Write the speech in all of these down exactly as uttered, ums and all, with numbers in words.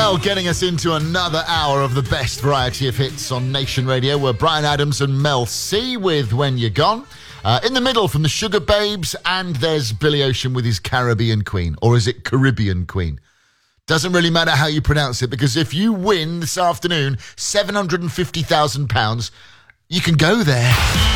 Well, getting us into another hour of the best variety of hits on Nation Radio were Bryan Adams and Mel C with When You're Gone. Uh, in the middle from the Sugar Babes, and there's Billy Ocean with his Caribbean Queen. Or is it Caribbean Queen? Doesn't really matter how you pronounce it, because if you win this afternoon seven hundred fifty thousand pounds, you can go there.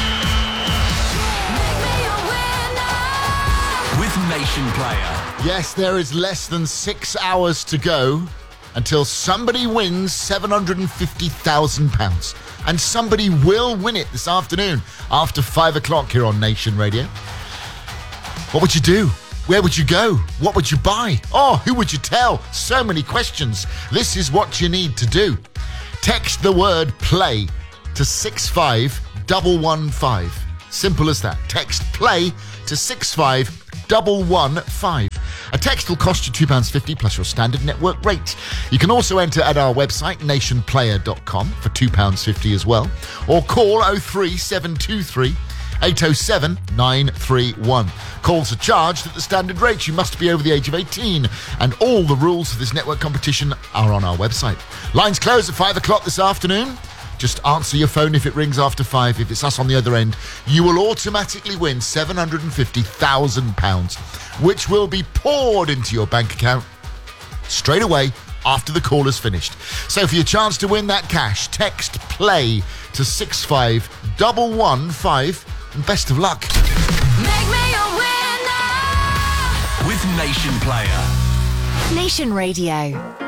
With Nation Player. Yes, there is less than six hours to go until somebody wins seven hundred fifty thousand pounds. And somebody will win it this afternoon after five o'clock here on Nation Radio. What would you do? Where would you go? What would you buy? Oh, who would you tell? So many questions. This is what you need to do. Text the word play to six five one one five. Simple as that. Text play to six five one one five. A text will cost you two pounds fifty plus your standard network rate. You can also enter at our website, nation player dot com, for two pounds fifty as well. Or call oh three seven two three eight oh seven nine three one. Calls are charged at the standard rate. You must be over the age of eighteen. And all the rules for this network competition are on our website. Lines close at five o'clock this afternoon. Just answer your phone if it rings after five. If it's us on the other end, you will automatically win seven hundred fifty thousand pounds, which will be poured into your bank account straight away after the call is finished. So for your chance to win that cash, text play to six five one one five, and best of luck. Make me a winner with Nation Player. Nation Radio.